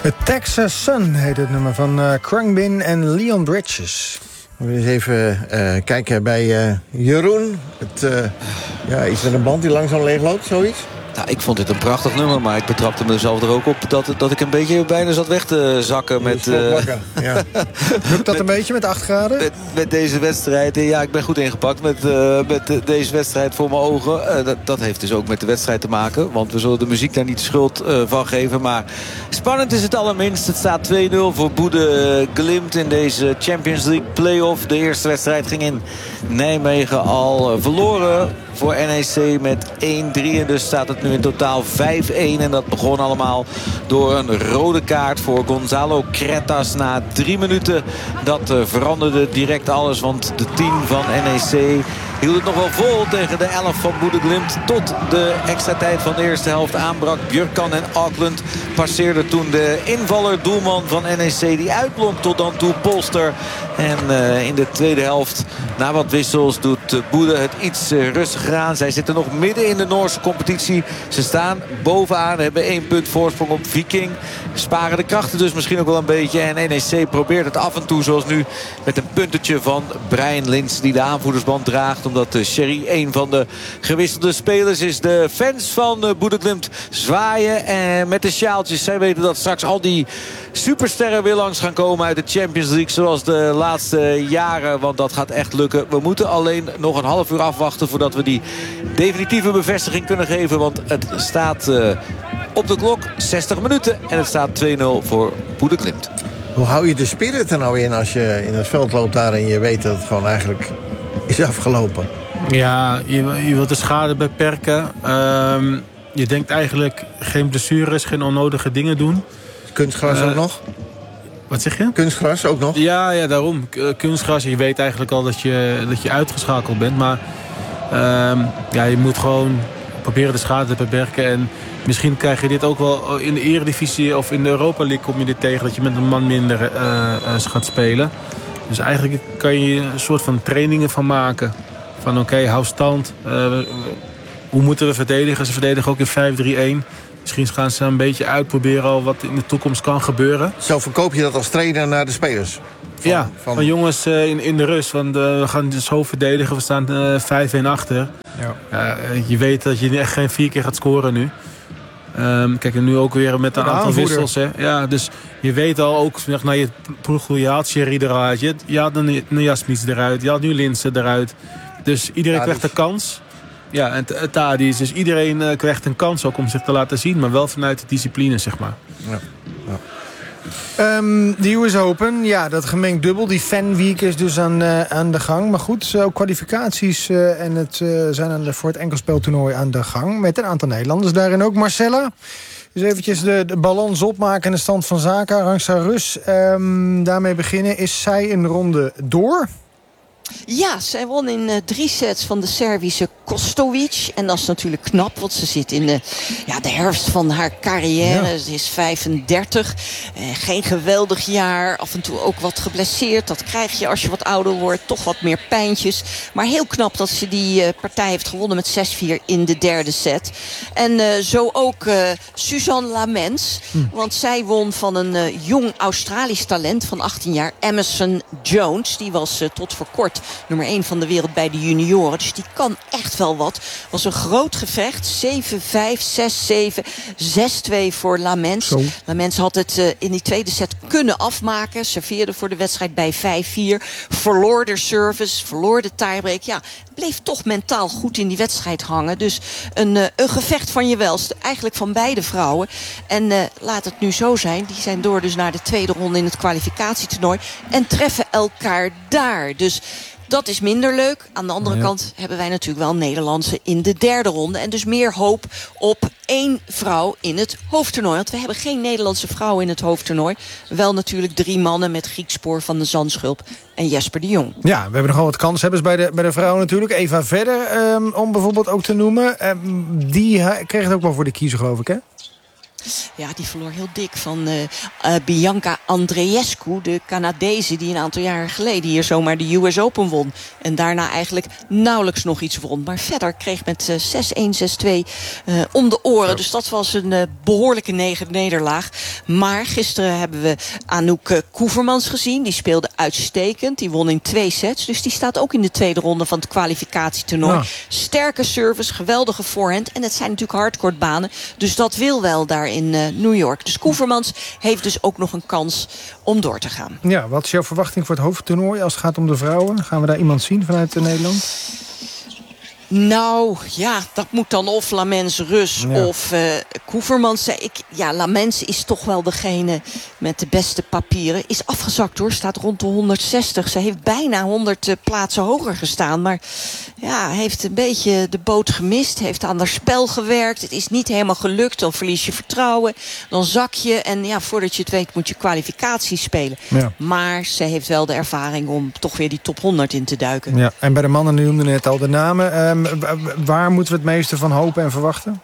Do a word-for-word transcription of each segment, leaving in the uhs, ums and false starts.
Texas Sun heet het nummer van uh, Khruangbin en Leon Bridges. We gaan eens even uh, kijken bij uh, Jeroen. Het, uh, ja, iets met een band die langzaam leegloopt, zoiets? Nou, ik vond dit een prachtig nummer, maar ik betrapte mezelf er ook op dat, dat ik een beetje bijna zat weg te zakken met... Uh, ja. Lukt dat een beetje met acht graden? Met, met deze wedstrijd. Ja, ik ben goed ingepakt met, uh, met uh, deze wedstrijd voor mijn ogen. Uh, dat, dat heeft dus ook met de wedstrijd te maken. Want we zullen de muziek daar niet de schuld uh, van geven. Maar spannend is het allerminst. Het staat twee nul voor Boede Glimt in deze Champions League play-off. De eerste wedstrijd ging in Nijmegen al uh, verloren voor N E C met één drie. En dus staat het nu in totaal vijf een. En dat begon allemaal door een rode kaart voor Gonzalo Cretas na drie minuten. Dat uh, veranderde direct alles. Want de tien van N E C hield het nog wel vol tegen de elf van Boede Glimt. Tot de extra tijd van de eerste helft aanbrak. Björkan en Auckland passeerden toen de invaller doelman van N E C. Die uitblonk tot dan toe Polster. En uh, in de tweede helft, na wat wissels, doet uh, Boede het iets uh, rustiger aan. Zij zitten nog midden in de Noorse competitie. Ze staan bovenaan, hebben één punt voorsprong op Viking. Sparen de krachten dus misschien ook wel een beetje. En N E C probeert het af en toe, zoals nu, met een puntetje van Brian Lins, die de aanvoerdersband draagt. Omdat uh, Sherry een van de gewisselde spelers is. De fans van uh, Boede Glimt zwaaien en met de sjaaltjes. Zij weten dat straks al die supersterren weer langs gaan komen uit de Champions League. Zoals de laatste jaren. Want dat gaat echt lukken. We moeten alleen nog een half uur afwachten voordat we die definitieve bevestiging kunnen geven. Want het staat uh, op de klok zestig minuten. En het staat twee nul voor Boede Glimt. Hoe hou je de spirit er nou in als je in het veld loopt daar en je weet dat het gewoon eigenlijk is afgelopen? Ja, je, je wilt de schade beperken. Um, je denkt eigenlijk geen blessures, geen onnodige dingen doen. Kunstgras uh, ook nog? Wat zeg je? Kunstgras ook nog? Ja, ja daarom. Kunstgras, je weet eigenlijk al dat je, dat je uitgeschakeld bent. Maar um, ja, je moet gewoon proberen de schade te beperken. En misschien krijg je dit ook wel in de Eredivisie of in de Europa League kom je dit tegen. Dat je met een man minder uh, uh, gaat spelen. Dus eigenlijk kan je een soort van trainingen van maken. Van oké, okay, hou stand. Uh, hoe moeten we verdedigen? Ze verdedigen ook in vijf drie een. Misschien gaan ze een beetje uitproberen al wat in de toekomst kan gebeuren. Zo verkoop je dat als trainer naar de spelers? Van, ja, van, van jongens uh, in, in de rust. Want uh, we gaan zo verdedigen. We staan uh, vijf een achter. Ja. Uh, je weet dat je echt geen vier keer gaat scoren nu. Um, kijk, en nu ook weer met een aantal wissels. Hè. Ja, dus je weet al ook, naar je ploeg, je had Sherry eruit. Je, je had een Jasmits eruit. Je had nu Linsen eruit. Dus iedereen ja, krijgt dus een kans. Ja, en Tadic. Dus iedereen uh, krijgt een kans ook om zich te laten zien. Maar wel vanuit de discipline, zeg maar. Ja. Ja. Um, de U S Open, ja, dat gemengd dubbel. Die fanweek is dus aan, uh, aan de gang. Maar goed, ook kwalificaties uh, en het, uh, zijn aan de, voor het enkelspeltoernooi aan de gang. Met een aantal Nederlanders daarin ook. Marcella, dus eventjes de, de balans opmaken en de stand van zaken. Arantxa Rus, um, daarmee beginnen. Is zij een ronde door? Ja, zij won in uh, drie sets van de Servische Kostovic. En dat is natuurlijk knap, want ze zit in de, ja, de herfst van haar carrière. Ja. Ze is vijfendertig. Uh, geen geweldig jaar. Af en toe ook wat geblesseerd. Dat krijg je als je wat ouder wordt. Toch wat meer pijntjes. Maar heel knap dat ze die uh, partij heeft gewonnen met zes vier in de derde set. En uh, zo ook uh, Suzanne Lamens. Hm. Want zij won van een uh, jong Australisch talent van achttien jaar. Emerson Jones. Die was uh, tot voor kort nummer één van de wereld bij de junioren. Dus die kan echt wel wat. Was een groot gevecht. zeven vijf, zes zeven, zes twee voor Lamens. Zo. Lamens had het uh, in die tweede set kunnen afmaken. Serveerde voor de wedstrijd bij vijf vier. Verloor de service. Verloor de tiebreak. Ja, bleef toch mentaal goed in die wedstrijd hangen. Dus een, uh, een gevecht van je welste. Eigenlijk van beide vrouwen. En uh, laat het nu zo zijn. Die zijn door dus naar de tweede ronde in het kwalificatietoernooi. En treffen elkaar daar. Dus dat is minder leuk. Aan de andere ja. kant hebben wij natuurlijk wel Nederlandse in de derde ronde. En dus meer hoop op één vrouw in het hoofdtoernooi. Want we hebben geen Nederlandse vrouw in het hoofdtoernooi. Wel natuurlijk drie mannen met Griekspoor, Van de Zandschulp en Jesper de Jong. Ja, we hebben nogal wat kanshebbers bij de, bij de vrouwen natuurlijk. Eva Verder, um, om bijvoorbeeld ook te noemen. Um, die kreeg het ook wel voor de kiezer, geloof ik, hè? Ja, die verloor heel dik van uh, uh, Bianca Andreescu, de Canadese die een aantal jaren geleden hier zomaar de U S Open won. En daarna eigenlijk nauwelijks nog iets won. Maar verder kreeg met uh, zes-een, zes-twee uh, om de oren. Ja. Dus dat was een uh, behoorlijke nege- nederlaag. Maar gisteren hebben we Anouk uh, Koevermans gezien. Die speelde uitstekend. Die won in twee sets. Dus die staat ook in de tweede ronde van het kwalificatietoernooi. Ja. Sterke service, geweldige voorhand. En het zijn natuurlijk hardcourtbanen. Dus dat wil wel daar in uh, New York. Dus Koevermans heeft dus ook nog een kans om door te gaan. Ja, wat is jouw verwachting voor het hoofdtoernooi als het gaat om de vrouwen? Gaan we daar iemand zien vanuit Nederland? Nou, ja, dat moet dan of Lamens Rus ja. of uh, Koevermans. Ik, ja, Lamens is toch wel degene met de beste papieren. Is afgezakt hoor, staat rond de honderdzestig. Ze heeft bijna honderd uh, plaatsen hoger gestaan. Maar ja, heeft een beetje de boot gemist. Heeft aan haar spel gewerkt. Het is niet helemaal gelukt. Dan verlies je vertrouwen. Dan zak je. En ja, voordat je het weet moet je kwalificatie spelen. Ja. Maar ze heeft wel de ervaring om toch weer die top honderd in te duiken. Ja, en bij de mannen noemde net al de namen. Um, Waar moeten we het meeste van hopen en verwachten?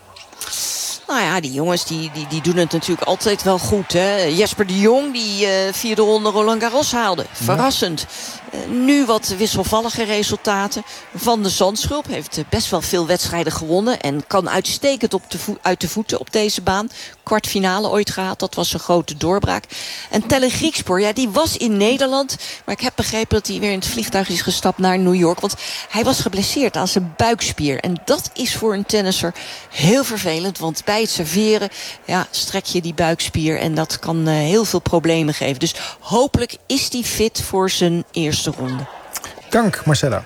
Nou ja, die jongens die, die, die doen het natuurlijk altijd wel goed. Hè? Jesper de Jong die uh, vierde ronde Roland Garros haalde. Verrassend. Uh, nu wat wisselvallige resultaten. Van de Zandschulp heeft uh, best wel veel wedstrijden gewonnen. En kan uitstekend op de vo- uit de voeten op deze baan. Kwartfinale ooit gehaald. Dat was een grote doorbraak. En Tellen Griekspoor, ja, die was in Nederland. Maar ik heb begrepen dat hij weer in het vliegtuig is gestapt naar New York. Want hij was geblesseerd aan zijn buikspier. En dat is voor een tennisser heel vervelend. Want bij het serveren ja, strek je die buikspier. En dat kan uh, heel veel problemen geven. Dus hopelijk is hij fit voor zijn eerste ronde. Dank, Marcella.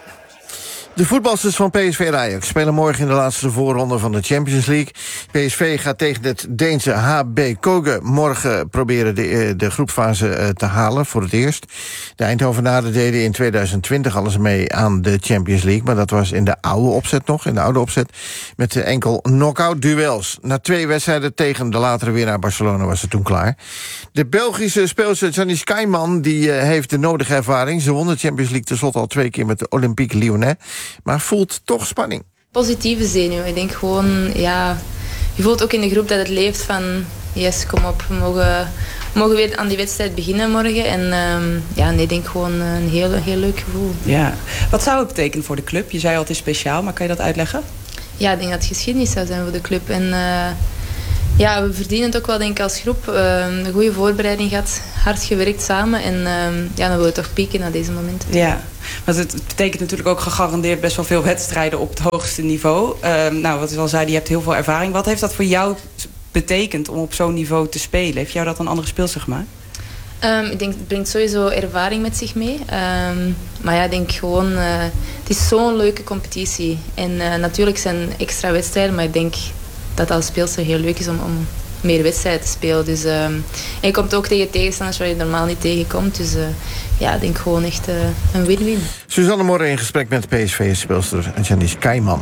De voetbalsters van P S V en Ajax spelen morgen in de laatste voorronde van de Champions League. P S V gaat tegen het Deense H B Køge morgen proberen de, de groepfase te halen voor het eerst. De Eindhovenaren deden in tweeduizend twintig alles mee aan de Champions League, maar dat was in de oude opzet nog, in de oude opzet, met enkel knock-out duels. Na twee wedstrijden tegen de latere winnaar Barcelona was het toen klaar. De Belgische speelster Janice Keiman die uh, heeft de nodige ervaring. Ze won de Champions League tenslotte al twee keer met de Olympique Lyonnais. Maar voelt toch spanning. Positieve zenuw. Ik denk gewoon, ja, je voelt ook in de groep dat het leeft van, yes, kom op, we mogen, we mogen weer aan die wedstrijd beginnen morgen. En um, ja, nee, ik denk gewoon een heel, heel leuk gevoel. Ja. Wat zou het betekenen voor de club? Je zei al, het is speciaal, maar kan je dat uitleggen? Ja, ik denk dat het geschiedenis zou zijn voor de club. En uh, ja, we verdienen het ook wel, denk ik, als groep. Uh, een goede voorbereiding gehad, hard gewerkt samen. En uh, ja, dan willen we toch pieken naar deze momenten. Ja, want het betekent natuurlijk ook gegarandeerd best wel veel wedstrijden op het hoogste niveau. Uh, nou, wat ik al zei, je hebt heel veel ervaring. Wat heeft dat voor jou betekend om op zo'n niveau te spelen? Heeft jou dat een andere speelster gemaakt? Um, ik denk, het brengt sowieso ervaring met zich mee. Um, maar ja, ik denk gewoon, uh, het is zo'n leuke competitie. En uh, natuurlijk zijn extra wedstrijden, maar ik denk dat als speelster heel leuk is om, om meer wedstrijden te spelen. Dus, um, en je komt ook tegen tegenstanders waar je normaal niet tegenkomt. Dus uh, ja, ik denk gewoon echt uh, een win-win. Suzanne Morren in gesprek met P S V-speelster Janice Keiman.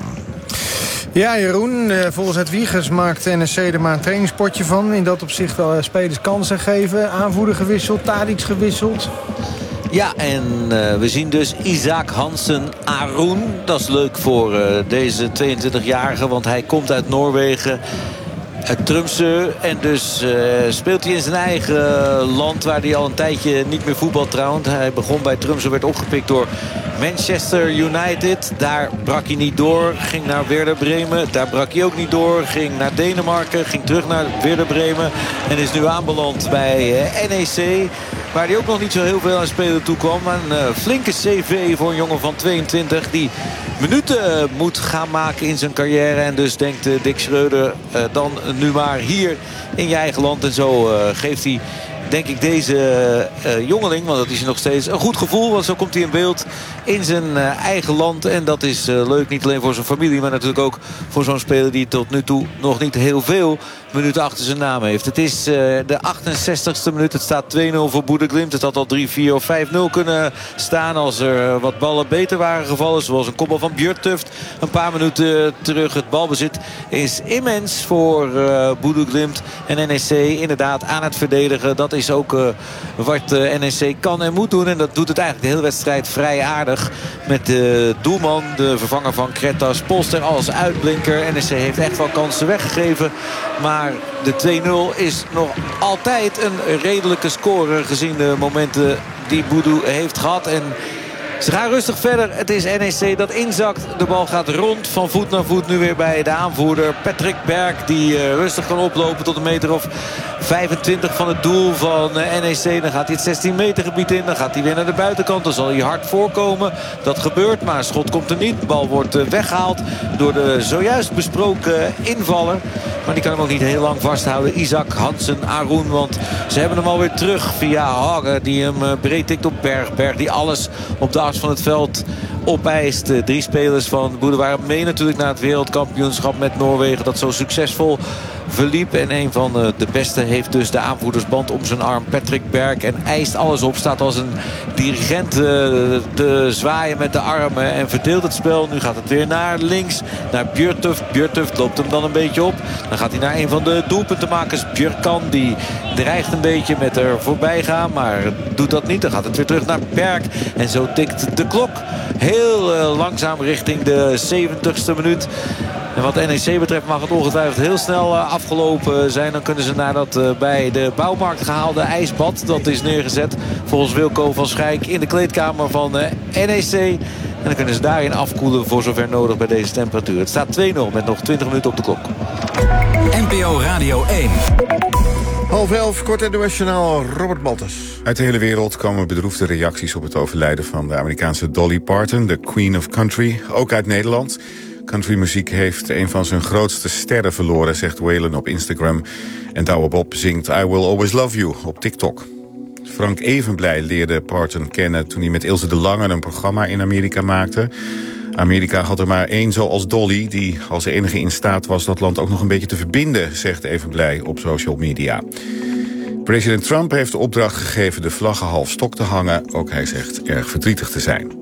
Ja, Jeroen, volgens het Wiegers maakt N E C er maar een trainingspotje van. In dat opzicht wel spelers kansen geven. Aanvoerder gewisseld, Tadic gewisseld. Ja, en uh, we zien dus Isaac Hansen Aroen. Dat is leuk voor uh, deze tweeëntwintigjarige, want hij komt uit Noorwegen, uit Tromsø. En dus uh, speelt hij in zijn eigen land, waar hij al een tijdje niet meer voetbalt trouwens. Hij begon bij Tromsø, werd opgepikt door Manchester United. Daar brak hij niet door. Ging naar Werder Bremen. Daar brak hij ook niet door. Ging naar Denemarken. Ging terug naar Werder Bremen. En is nu aanbeland bij uh, N E C. Waar hij ook nog niet zo heel veel aan spelen toe kwam. Een uh, flinke C V voor een jongen van tweeëntwintig. Die minuten uh, moet gaan maken in zijn carrière. En dus denkt uh, Dick Schreuder uh, dan nu maar hier in je eigen land. En zo uh, geeft hij, denk ik, deze uh, jongeling, want dat is hij nog steeds, een goed gevoel. Want zo komt hij in beeld in zijn uh, eigen land. En dat is uh, leuk, niet alleen voor zijn familie, maar natuurlijk ook voor zo'n speler die tot nu toe nog niet heel veel minuten achter zijn naam heeft. Het is uh, de achtenzestigste minuut. Het staat twee nul voor Boede Glimt. Het had al drie vier of vijf nul kunnen staan als er wat ballen beter waren gevallen. Zoals een kopbal van Björtuft een paar minuten terug. Het balbezit is immens voor uh, Boede Glimt. En N E C inderdaad aan het verdedigen. Dat is is ook uh, wat uh, N E C kan en moet doen. En dat doet het eigenlijk de hele wedstrijd vrij aardig. Met de doelman, de vervanger van Kretas, Polster als uitblinker. N E C heeft echt wel kansen weggegeven. Maar de twee nul is nog altijd een redelijke score gezien de momenten die Boudou heeft gehad. En ze gaan rustig verder. Het is N E C dat inzakt. De bal gaat rond van voet naar voet. Nu weer bij de aanvoerder Patrick Berg. Die uh, rustig kan oplopen tot een meter of vijfentwintig van het doel van uh, N E C. Dan gaat hij het zestien meter gebied in. Dan gaat hij weer naar de buitenkant. Dan zal hij hard voorkomen. Dat gebeurt, maar schot komt er niet. De bal wordt uh, weggehaald door de zojuist besproken invaller. Maar die kan hem ook niet heel lang vasthouden. Isaac, Hansen, Aroen. Want ze hebben hem alweer terug via Hagen. Die hem uh, breed tikt op Berg. Berg die alles op de as van het veld opeist. Uh, drie spelers van Boudou waren mee natuurlijk naar het wereldkampioenschap met Noorwegen. Dat zo succesvol verliep. En een van uh, de beste heeft dus de aanvoerdersband om zijn arm. Patrick Berg. En eist alles op. Staat als een dirigent uh, te zwaaien met de armen. En verdeelt het spel. Nu gaat het weer naar links. Naar Björtuft. Björtuft loopt hem dan een beetje op. Dan gaat hij naar een van de doelpuntenmakers. Björkan. Die dreigt een beetje met er voorbij gaan. Maar doet dat niet. Dan gaat het weer terug naar Berg. En zo tikt de klok heel uh, langzaam richting de zeventigste minuut. En wat N E C betreft mag het ongetwijfeld heel snel uh, afgelopen zijn. Dan kunnen ze naar dat uh, bij de bouwmarkt gehaalde ijsbad. Dat is neergezet volgens Wilco van Schijk in de kleedkamer van uh, N E C. En dan kunnen ze daarin afkoelen voor zover nodig bij deze temperatuur. Het staat twee nul met nog twintig minuten op de klok. N P O Radio één. Half elf, kort internationaal, Robert Malters. Uit de hele wereld komen bedroefde reacties op het overlijden van de Amerikaanse Dolly Parton, de Queen of Country. Ook uit Nederland. Countrymuziek heeft een van zijn grootste sterren verloren, zegt Waylon op Instagram. En Douwe Bob zingt I Will Always Love You op TikTok. Frank Evenblij leerde Parton kennen toen hij met Ilse de Lange een programma in Amerika maakte. Amerika had er maar één zoals Dolly, die als enige in staat was dat land ook nog een beetje te verbinden, zegt Evenblij op social media. President Trump heeft de opdracht gegeven de vlaggen half stok te hangen. Ook hij zegt erg verdrietig te zijn.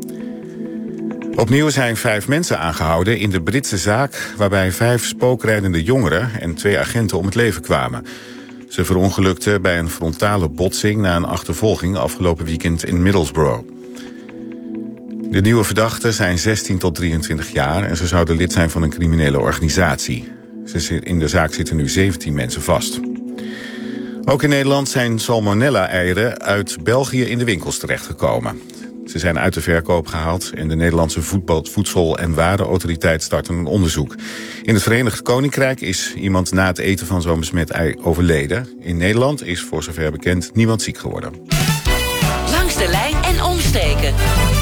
Opnieuw zijn vijf mensen aangehouden in de Britse zaak waarbij vijf spookrijdende jongeren en twee agenten om het leven kwamen. Ze verongelukten bij een frontale botsing na een achtervolging afgelopen weekend in Middlesbrough. De nieuwe verdachten zijn zestien tot drieëntwintig jaar en ze zouden lid zijn van een criminele organisatie. In de zaak zitten nu zeventien mensen vast. Ook in Nederland zijn salmonella-eieren uit België in de winkels terechtgekomen. Ze zijn uit de verkoop gehaald en de Nederlandse Voetbal, Voedsel- en Warenautoriteit starten een onderzoek. In het Verenigd Koninkrijk is iemand na het eten van zo'n besmet ei overleden. In Nederland is voor zover bekend niemand ziek geworden. Langs de lijn en omstreken.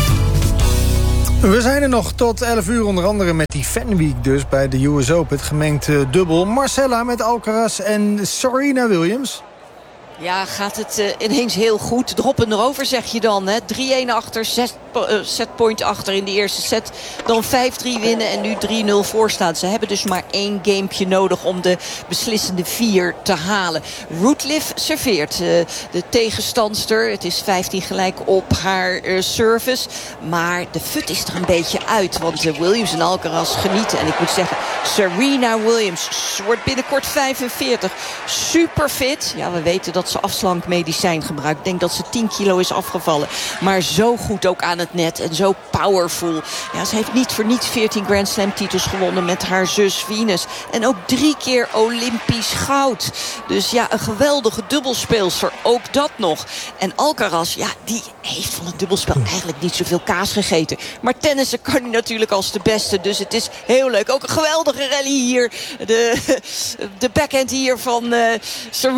We zijn er nog tot elf uur, onder andere met die Fanweek dus bij de U S Open. Het gemengd uh, dubbel. Marcella met Alcaraz en Serena Williams. Ja, gaat het uh, ineens heel goed. Droppen erover zeg je dan. drie-een achter, zes uh, setpoint achter in de eerste set. Dan vijf drie winnen en nu drie nul voorstaan. Ze hebben dus maar één gamepje nodig om de beslissende vier te halen. Rootliff serveert uh, de tegenstandster. Het is vijftien gelijk op haar uh, service. Maar de fut is er een beetje uit. Want uh, Williams en Alcaraz genieten. En ik moet zeggen, Serena Williams wordt binnenkort vijfenveertig. Super fit. Ja, we weten dat ze afslankmedicijn gebruikt. Ik denk dat ze tien kilo is afgevallen. Maar zo goed ook aan het net. En zo powerful. Ja, ze heeft niet voor niets veertien Grand Slam titels gewonnen met haar zus Venus. En ook drie keer Olympisch goud. Dus ja, een geweldige dubbelspeelster. Ook dat nog. En Alcaraz, ja, die heeft van het dubbelspel eigenlijk niet zoveel kaas gegeten. Maar tennissen kan hij natuurlijk als de beste. Dus het is heel leuk. Ook een geweldige rally hier. De, de backhand hier van uh, Serena.